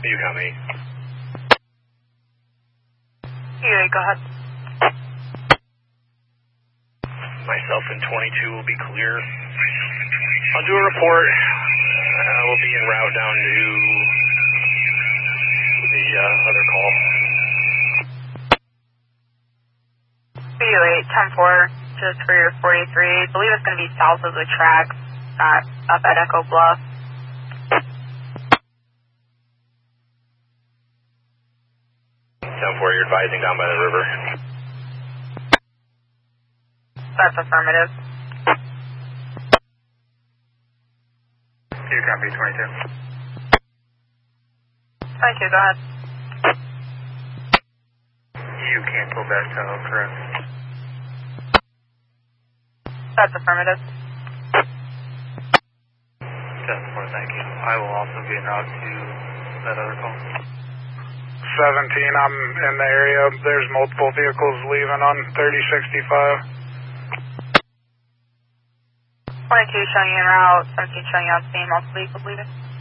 You got me. Yeah, go ahead. Myself and 22 will be clear. I'll do a report. We'll be en route down to the other call. BU8, 10-4, just for your 43. I believe it's going to be south of the tracks, up at Echo Bluff. You're advising down by the river. That's affirmative. You copy 22. 22, go ahead. You can't go back to correct? That's affirmative. 10-4, thank you. I will also be en route to that other call. 17, I'm in the area. There's multiple vehicles leaving on 3065. 22 showing you en route, 17 showing you on scene, multiple vehicles leaving.